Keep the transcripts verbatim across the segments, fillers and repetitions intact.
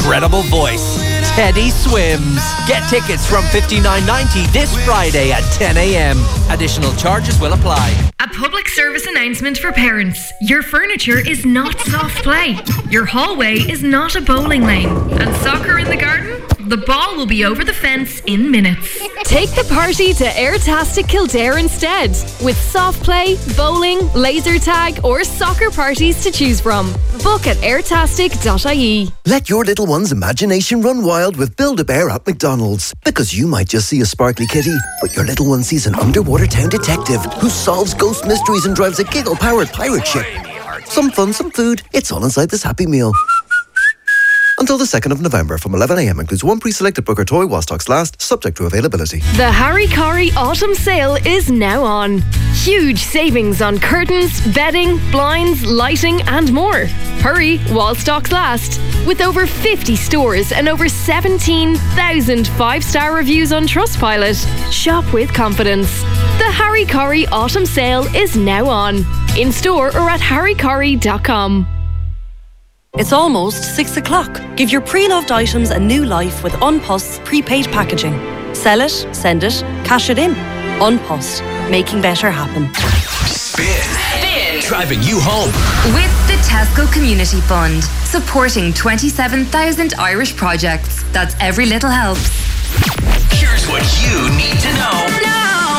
incredible voice, Teddy Swims. Get tickets from fifty-nine ninety this Friday at ten a.m. Additional charges will apply. A public service announcement for parents. Your furniture is not soft play. Your hallway is not a bowling lane. And soccer in the garden? The ball will be over the fence in minutes. Take the party to Airtastic Kildare instead, with soft play, bowling, laser tag or soccer parties to choose from. Book at airtastic dot I E. Let your little one's imagination run wild with Build-A-Bear at McDonald's. Because you might just see a sparkly kitty, but your little one sees an underwater town detective who solves ghost mysteries and drives a giggle-powered pirate ship. Some fun, some food. It's all inside this Happy Meal. Until the second of November from eleven a.m. includes one pre-selected Booker toy while stocks last, subject to availability. The Harry Corrie Autumn Sale is now on. Huge savings on curtains, bedding, blinds, lighting and more. Hurry while stocks last. With over fifty stores and over seventeen thousand five-star reviews on Trustpilot. Shop with confidence. The Harry Corrie Autumn Sale is now on. In store or at harry corrie dot com. It's almost six o'clock. Give your pre-loved items a new life with Unpost's prepaid packaging. Sell it, send it, cash it in. Unpost, making better happen. Spin. Spin. Driving you home. With the Tesco Community Fund, supporting twenty-seven thousand Irish projects. That's every little helps. Here's what you need to know. Now.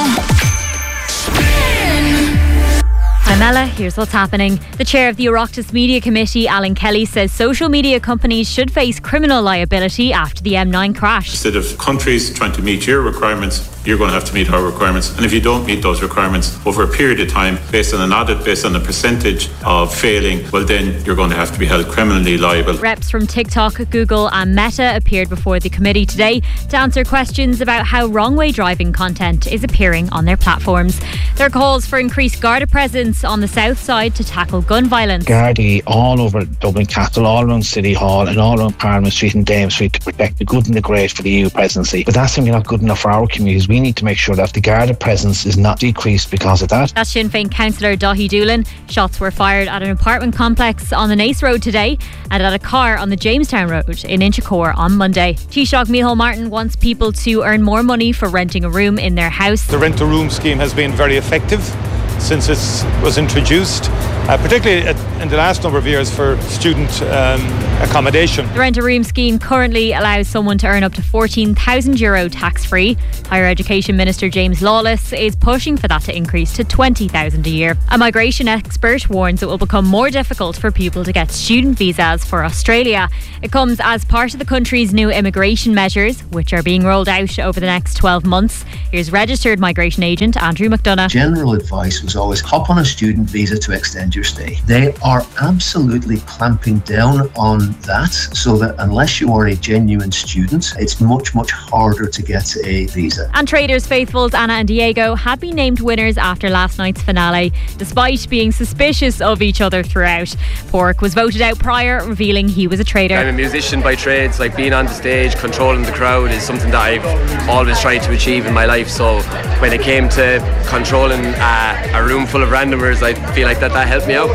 I'm Ella, here's what's happening. The chair of the Oireachtas Media Committee, Alan Kelly, says social media companies should face criminal liability after the M nine crash. Instead of countries trying to meet your requirements, you're going to have to meet our requirements. And if you don't meet those requirements over a period of time, based on an audit, based on the percentage of failing, well then you're going to have to be held criminally liable. Reps from TikTok, Google and Meta appeared before the committee today to answer questions about how wrong-way driving content is appearing on their platforms. There are calls for increased Garda presence on the south side to tackle gun violence. Gardaí all over Dublin Castle, all around City Hall and all around Parliament Street and Dame Street to protect the good and the great for the E U presidency. But that's simply not good enough for our communities. We need to make sure that the Garda presence is not decreased because of that. That's Sinn Féin councillor Daithí Doolan. Shots were fired at an apartment complex on the Naas Road today and at a car on the Jamestown Road in Inchicore on Monday. Taoiseach Micheál Martin wants people to earn more money for renting a room in their house. The rent-a-room scheme has been very effective since it was introduced, uh, particularly in the last number of years for student um, accommodation. The rent-a-room scheme currently allows someone to earn up to fourteen thousand euro tax-free. Higher Education Minister James Lawless is pushing for that to increase to twenty thousand a year. A migration expert warns it will become more difficult for people to get student visas for Australia. It comes as part of the country's new immigration measures, which are being rolled out over the next twelve months. Here's registered migration agent Andrew McDonough. General advice was always hop on a student visa to extend your stay. They are absolutely clamping down on that, so that unless you are a genuine student, it's much, much harder to get a visa. And Traders faithfuls Anna and Diego have been named winners after last night's finale, despite being suspicious of each other throughout. Pork was voted out prior, revealing he was a trader. I'm a musician by trade, so like being on the stage, controlling the crowd is something that I've always tried to achieve in my life. So when it came to controlling uh, a room full of randomers, I feel like that that helped me out.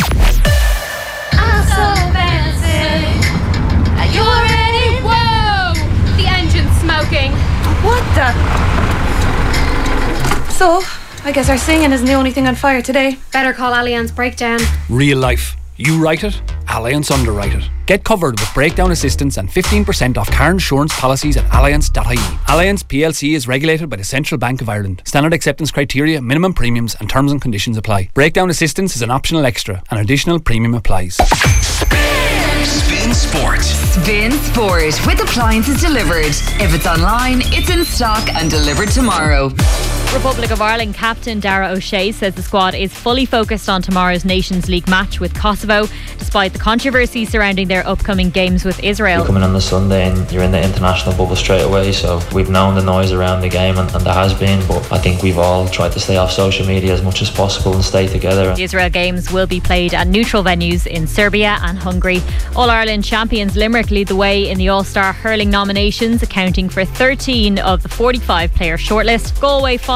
I'm so fancy. Are you ready? Whoa! The engine's smoking. What the? So, I guess our singing isn't the only thing on fire today. Better call Allianz Breakdown. Real life. You write it, Allianz underwrite it. Get covered with breakdown assistance and fifteen percent off car insurance policies at allianz dot I E. Allianz P L C is regulated by the Central Bank of Ireland. Standard acceptance criteria, minimum premiums and terms and conditions apply. Breakdown assistance is an optional extra. An additional premium applies. Spin Sport. Spin Sport with appliances delivered. If it's online, it's in stock and delivered tomorrow. Republic of Ireland captain Dara O'Shea says the squad is fully focused on tomorrow's Nations League match with Kosovo, despite the controversy surrounding their upcoming games with Israel. You're coming on the Sunday and you're in the international bubble straight away, so we've known the noise around the game and, and there has been, but I think we've all tried to stay off social media as much as possible and stay together. The Israel games will be played at neutral venues in Serbia and Hungary. All-Ireland champions Limerick lead the way in the All-Star hurling nominations, accounting for thirteen of the forty-five player shortlist. Galway follow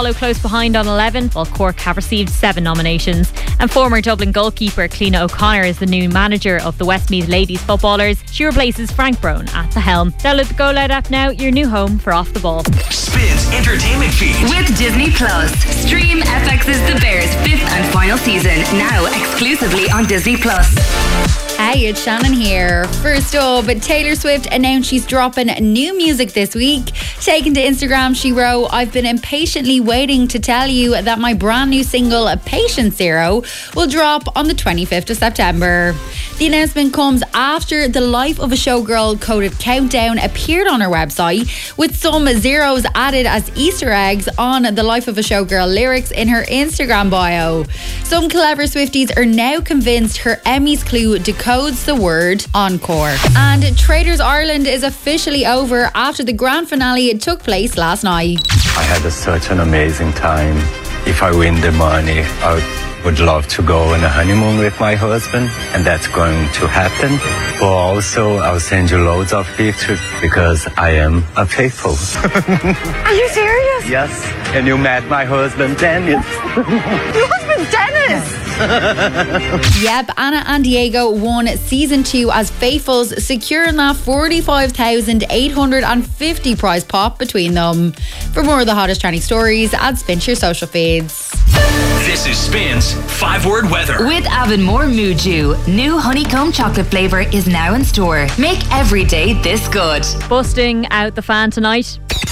follow close behind on eleven, while Cork have received seven nominations. And former Dublin goalkeeper Cliona O'Connor is the new manager of the Westmeath Ladies footballers. She replaces Frank Brown at the helm. Download the Go Loud app now, your new home for Off the Ball. Spins entertainment feed with Disney Plus. Stream F X's The Bears fifth and final season now exclusively on Disney Plus. Hey, it's Shannon here. First up, Taylor Swift announced she's dropping new music this week. Taken to Instagram, she wrote, "I've been impatiently waiting to tell you that my brand new single, Patient Zero, will drop on the twenty-fifth of September. The announcement comes after the Life of a Showgirl coded countdown appeared on her website, with some zeros added as Easter eggs on the Life of a Showgirl lyrics in her Instagram bio. Some clever Swifties are now convinced her Emmys clue decodes the word encore. And Traders Ireland is officially over after the grand finale took place last night. I had a, such an amazing time. If I win the money, I would love to go on a honeymoon with my husband, and that's going to happen. But also, I'll send you loads of pictures because I am a faithful. Are you serious? Yes, and you met my husband, Dennis. Your husband, Dennis? Yep, Anna and Diego won season two as faithfuls, securing that forty-five thousand eight hundred fifty prize pot between them. For more of the hottest trending stories, add Spin to your social feeds. This is Spin's five-word weather. With Avonmore Mood Dew, new honeycomb chocolate flavour is now in store. Make every day this good. Busting out the fan tonight.